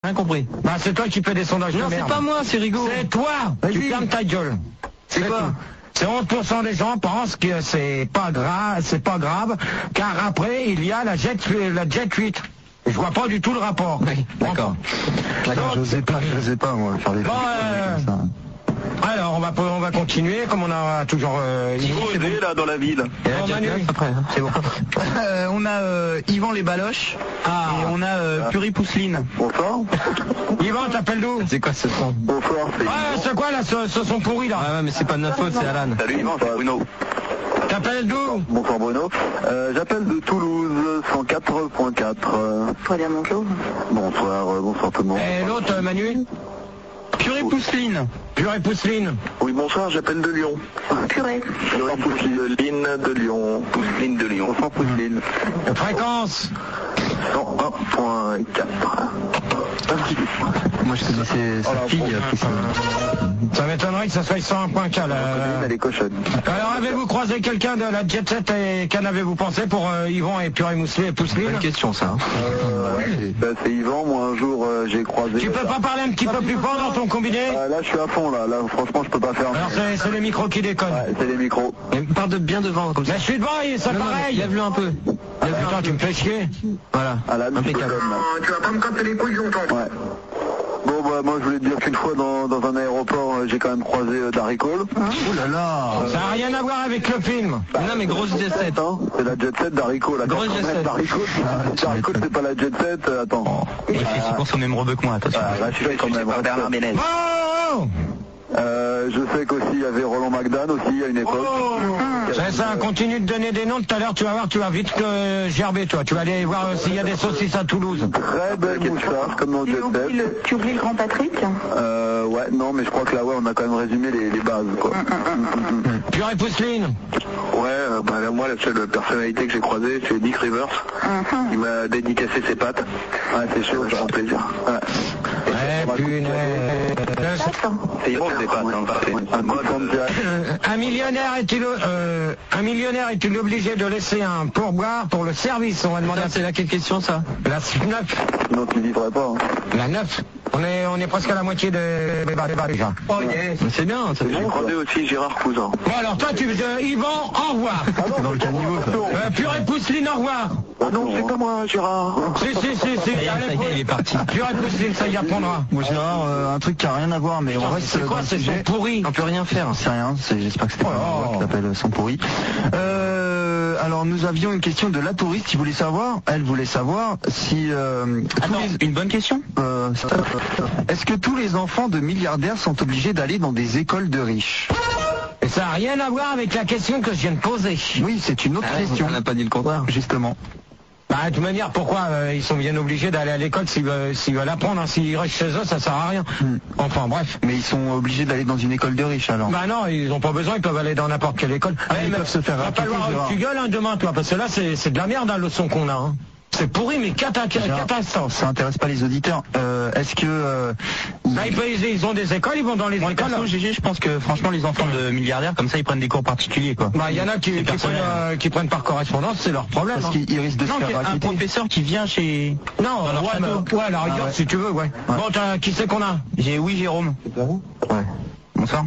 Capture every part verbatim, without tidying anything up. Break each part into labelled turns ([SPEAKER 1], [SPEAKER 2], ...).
[SPEAKER 1] rien compris.
[SPEAKER 2] Bah, c'est toi qui fais des sondages
[SPEAKER 1] Non,
[SPEAKER 2] de merde.
[SPEAKER 1] c'est pas moi, c'est Rigaud.
[SPEAKER 2] C'est toi. Tu fermes ta gueule.
[SPEAKER 1] C'est quoi?
[SPEAKER 2] C'est onze pour cent des gens pensent que c'est pas grave, c'est pas grave, car après, il y a la Jet, la Jet huit. Je vois pas du tout le rapport.
[SPEAKER 1] Oui, d'accord.
[SPEAKER 3] J'osais pas, j'osais pas, moi, faire des
[SPEAKER 2] Bon, euh,
[SPEAKER 3] comme ça.
[SPEAKER 2] Alors, on va, on va continuer, comme on a toujours... Euh,
[SPEAKER 4] Il faut aider, là, dans la ville.
[SPEAKER 1] Et la
[SPEAKER 2] Bon,
[SPEAKER 1] Jet
[SPEAKER 2] Manu.
[SPEAKER 1] neuf, après, hein, c'est bon.
[SPEAKER 3] Euh, on a euh, Yvan les Baloches
[SPEAKER 2] Ah.
[SPEAKER 3] et on a euh, Puri Pousseline.
[SPEAKER 4] Bonsoir.
[SPEAKER 2] Yvan, t'appelles d'où?
[SPEAKER 1] C'est quoi ce son?
[SPEAKER 4] Bonsoir, c'est
[SPEAKER 2] Ah, c'est quoi là, ce, ce son pourri là?
[SPEAKER 1] Ouais, ouais, mais c'est pas de notre faute, c'est Alan.
[SPEAKER 4] Salut Yvan, c'est Bruno.
[SPEAKER 2] T'appelles d'où?
[SPEAKER 4] Bonsoir Bruno. Euh, J'appelle de Toulouse, cent quatre point quatre. Euh,
[SPEAKER 5] Très bien, bonjour.
[SPEAKER 4] bonsoir, euh, bonsoir tout le monde.
[SPEAKER 2] Et l'autre, euh, Manu?
[SPEAKER 3] Puri Pousseline.
[SPEAKER 2] Pure et Pousseline.
[SPEAKER 4] Oui, bonsoir, j'appelle de Lyon.
[SPEAKER 5] Purée.
[SPEAKER 4] Bonsoir Pousseline de Lyon. Pousseline de Lyon. Bonsoir Pousseline.
[SPEAKER 2] Fréquence.
[SPEAKER 4] cent un point quatre.
[SPEAKER 3] Moi je connaissais sa fille. Pousseline.
[SPEAKER 2] Ça m'étonnerait que ça soit cent un point quatre.
[SPEAKER 4] Pousseline, elle est cochonne.
[SPEAKER 2] Alors, avez-vous croisé quelqu'un de la Jet Set et qu'en avez-vous pensé pour euh, Yvan et Pure et Mousseline et Pousseline?
[SPEAKER 1] Bonne question, ça. Hein.
[SPEAKER 4] Euh, ouais, bah, c'est Yvan, moi un jour euh, j'ai croisé...
[SPEAKER 2] Tu peux pas parler un petit peu plus fort dans ton combiné?
[SPEAKER 4] Euh, là je suis à fond là, là franchement je peux pas faire...
[SPEAKER 2] Alors c'est c'est les micros qui déconnent.
[SPEAKER 4] Ouais, c'est les micros.
[SPEAKER 1] Mais parle de bien devant, comme ça.
[SPEAKER 2] Mais je suis devant et c'est
[SPEAKER 1] Non, non, mais
[SPEAKER 2] pareil.
[SPEAKER 1] lève-le un peu.
[SPEAKER 2] Ah, putain, tu me fais chier.
[SPEAKER 1] Voilà.
[SPEAKER 4] Ah là,
[SPEAKER 1] Impeccable.
[SPEAKER 4] tu vas pas me casser les couilles longtemps. Ouais. Bon bah moi je voulais te dire qu'une fois dans, dans un aéroport euh, j'ai quand même croisé euh, Darry Cole.
[SPEAKER 3] Oh là là.
[SPEAKER 2] Ça n'a rien à voir avec le film.
[SPEAKER 1] Non, mais grosse jet set.
[SPEAKER 4] Hein, c'est la Jet Set Darry Cole.
[SPEAKER 1] Grosse Jet Set.
[SPEAKER 4] Darry Cole, Darry Cole c'est pas la Jet Set, euh, attends.
[SPEAKER 1] Il fait six pour son même rebeu que moi, attention.
[SPEAKER 4] Ah, là je suis quand même. Bernard Ménez.
[SPEAKER 2] Oh,
[SPEAKER 4] Euh, je sais qu'aussi il y avait Roland McDan aussi à une époque.
[SPEAKER 2] C'est ça, continue de donner des noms tout à l'heure, tu vas voir, tu vas vite euh, gerber toi. Tu vas aller voir euh, s'il y a des saucisses à Toulouse.
[SPEAKER 4] Très belle moustache comme dans
[SPEAKER 5] Tu
[SPEAKER 4] Jet
[SPEAKER 5] oublies
[SPEAKER 4] Set.
[SPEAKER 5] le, tu oublies le grand Patrick?
[SPEAKER 4] Euh, ouais, non mais je crois que là ouais on a quand même résumé les, les bases quoi.
[SPEAKER 2] Pure et Pousseline.
[SPEAKER 4] Ouais, euh, bah, là, moi la seule personnalité que j'ai croisée c'est Dick Rivers. Il m'a dédicacé ses pattes. Ouais, c'est sûr, ça rend plaisir. Ouais.
[SPEAKER 2] Eh punaise.
[SPEAKER 4] C'est bon des pattes, hein, parfait. Un coup de forme direct.
[SPEAKER 2] Euh, Un millionnaire est-il euh, un millionnaire est-il obligé de laisser un pourboire pour le service? On va demander.
[SPEAKER 1] Attends, c'est laquelle question, ça?
[SPEAKER 2] La neuf.
[SPEAKER 4] Sinon tu vivrais pas. Hein.
[SPEAKER 2] La neuf. On est on est presque à la moitié de débat débat déjà.
[SPEAKER 4] Oh yes.
[SPEAKER 1] Mais c'est bien, ça fait
[SPEAKER 4] J'ai
[SPEAKER 1] bon.
[SPEAKER 4] croisé aussi Gérard Cousin.
[SPEAKER 2] Bon alors toi tu euh, Yvan, au revoir.
[SPEAKER 3] C'est dans le caniveau ça.
[SPEAKER 2] Euh, Pure et Pousseline, au revoir.
[SPEAKER 4] Ah non, c'est pas moi Gérard.
[SPEAKER 2] Si si si si.
[SPEAKER 1] Ça y est,
[SPEAKER 2] Allez,
[SPEAKER 1] ça y est, il est parti.
[SPEAKER 2] Pure et Pousseline, ça y apprendra.
[SPEAKER 3] Moi Gérard, euh, un truc qui a rien à voir, mais on
[SPEAKER 2] Putain,
[SPEAKER 3] reste
[SPEAKER 2] c'est
[SPEAKER 3] dans
[SPEAKER 2] quoi
[SPEAKER 3] le
[SPEAKER 2] ces
[SPEAKER 3] sujet.
[SPEAKER 2] sons pourris?
[SPEAKER 1] On peut rien faire.
[SPEAKER 3] C'est rien, c'est- j'espère que c'était pas
[SPEAKER 2] Oh.
[SPEAKER 3] moi qui s'appelle Sans pourri. Euh, alors nous avions une question de la touriste qui voulait savoir, elle voulait savoir si euh, tous
[SPEAKER 1] Attends,
[SPEAKER 3] les-
[SPEAKER 1] une bonne question?
[SPEAKER 3] euh, est-ce que tous les enfants de milliardaires sont obligés d'aller dans des écoles de riches?
[SPEAKER 2] Et ça n'a rien à voir avec la question que je viens de poser.
[SPEAKER 3] Oui, c'est une autre
[SPEAKER 1] Ah,
[SPEAKER 3] question.
[SPEAKER 1] on n'a pas dit le contraire.
[SPEAKER 3] Justement.
[SPEAKER 2] Bah, de toute manière, pourquoi euh, ils sont bien obligés d'aller à l'école s'ils veulent, s'ils veulent apprendre, hein. S'ils restent chez eux, ça sert à rien.
[SPEAKER 3] Hmm.
[SPEAKER 2] Enfin, bref.
[SPEAKER 3] Mais ils sont obligés d'aller dans une école de riches alors.
[SPEAKER 2] Bah non, ils n'ont pas besoin, ils peuvent aller dans n'importe quelle école.
[SPEAKER 3] Ah,
[SPEAKER 2] Eh,
[SPEAKER 3] ils
[SPEAKER 2] mais
[SPEAKER 3] peuvent se faire
[SPEAKER 2] va
[SPEAKER 3] raqueter,
[SPEAKER 2] falloir
[SPEAKER 3] Gérard.
[SPEAKER 2] que tu gueules hein, demain, toi, parce que là, c'est c'est de la merde, hein, le son qu'on a. Hein. C'est pourri, mais cata-
[SPEAKER 3] Gérard,
[SPEAKER 2] catastrophe.
[SPEAKER 3] ça intéresse pas les auditeurs. Euh, Est-ce que euh,
[SPEAKER 2] Bah, ils, peuvent- ils ont des écoles, ils vont dans les
[SPEAKER 1] Moi,
[SPEAKER 2] écoles.
[SPEAKER 1] perso, G G, je pense que franchement, les enfants de milliardaires, comme ça, ils prennent des cours particuliers, quoi.
[SPEAKER 2] Bah, il y en a qui,
[SPEAKER 1] C'est
[SPEAKER 2] qui, prennent,
[SPEAKER 1] personnel.
[SPEAKER 2] euh, qui prennent par correspondance, c'est leur problème.
[SPEAKER 3] parce
[SPEAKER 2] hein.
[SPEAKER 3] qu'ils risquent de
[SPEAKER 1] Non,
[SPEAKER 3] se
[SPEAKER 1] qu'il y
[SPEAKER 3] faire
[SPEAKER 1] a un
[SPEAKER 3] raqueter?
[SPEAKER 1] professeur qui vient chez...
[SPEAKER 2] Non,
[SPEAKER 1] dans leur
[SPEAKER 2] ouais,
[SPEAKER 1] château.
[SPEAKER 2] mais- ouais, à la rigueur,
[SPEAKER 3] Ah ouais.
[SPEAKER 2] si tu veux, ouais.
[SPEAKER 3] Ouais.
[SPEAKER 2] Bon, t'as- qui c'est qu'on a?
[SPEAKER 1] J'ai oui, Jérôme.
[SPEAKER 3] Ouais.
[SPEAKER 1] Bonsoir.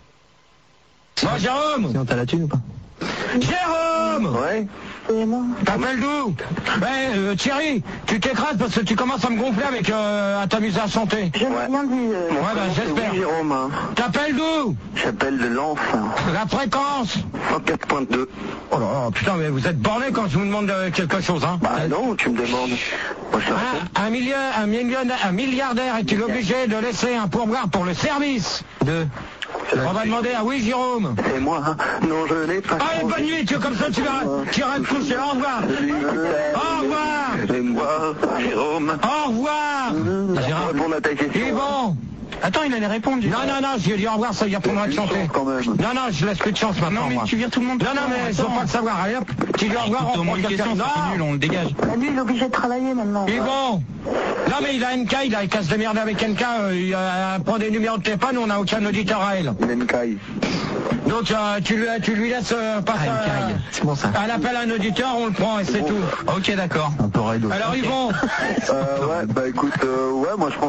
[SPEAKER 2] Bon, Jérôme.
[SPEAKER 1] Sinon, t'as la thune ou pas?
[SPEAKER 2] Jérôme.
[SPEAKER 4] Ouais.
[SPEAKER 5] C'est moi.
[SPEAKER 2] T'appelles d'où? Ben, euh, Thierry, tu t'écrases parce que tu commences à me gonfler avec euh, à t'amuser à chanter.
[SPEAKER 5] Je n'ai rien dit. euh,
[SPEAKER 2] Ouais, ben, j'espère.
[SPEAKER 4] Oui, Jérôme. Hein.
[SPEAKER 2] T'appelles d'où?
[SPEAKER 4] J'appelle de Lens.
[SPEAKER 2] La fréquence.
[SPEAKER 4] cent quatre point deux.
[SPEAKER 2] Oh là là, putain, mais vous êtes borné quand je vous demande euh, quelque chose, hein.
[SPEAKER 4] Bah non, tu me demandes. Moi, je te réponds.
[SPEAKER 2] Un, un, million, un, millionnaire, un milliardaire est-il obligé de laisser un pourboire pour le service?
[SPEAKER 1] Deux.
[SPEAKER 2] On va demander à oui, Jérôme.
[SPEAKER 4] C'est moi. Hein. Non, je n'ai pas...
[SPEAKER 2] Allez, bonne nuit, tu comme ça, tu vas, tu iras te coucher. Au revoir. Au revoir.
[SPEAKER 4] C'est moi, Jérôme.
[SPEAKER 2] Au revoir.
[SPEAKER 4] Je vais répondre à ta question.
[SPEAKER 2] Et bon.
[SPEAKER 1] Attends, il allait répondre.
[SPEAKER 2] Non, non, non, je lui ai dit au revoir, ça y apprendra de chanter.
[SPEAKER 4] Quand même.
[SPEAKER 2] Non, non, je laisse plus de chance maintenant.
[SPEAKER 1] Non, mais
[SPEAKER 2] moi.
[SPEAKER 1] tu vires tout le monde.
[SPEAKER 2] Non, non, mais je veux pas le savoir. Allez hop, tu lui dis au revoir,
[SPEAKER 1] Écoute,
[SPEAKER 2] on
[SPEAKER 1] au moins
[SPEAKER 2] prend
[SPEAKER 1] une
[SPEAKER 2] quelqu'un.
[SPEAKER 1] question, ça c'est nul,
[SPEAKER 2] Non,
[SPEAKER 1] on le dégage.
[SPEAKER 5] bah, lui, il est obligé de travailler maintenant.
[SPEAKER 2] et bon. Non, mais il a M K, il a il casse de merde avec M K, euh, il euh, prend des numéros de téléphone, on n'a aucun auditeur à elle.
[SPEAKER 4] Il a une caille.
[SPEAKER 2] Donc, euh, tu, lui, tu lui laisses euh, passer.
[SPEAKER 1] Ah, une caille. C'est bon, ça.
[SPEAKER 2] Elle appelle un auditeur, on le prend et c'est tout.
[SPEAKER 1] Ok, d'accord.
[SPEAKER 3] Un peu raide aussi.
[SPEAKER 2] Alors, Yvon.
[SPEAKER 4] Euh, ouais, bah écoute, euh, ouais, moi je pense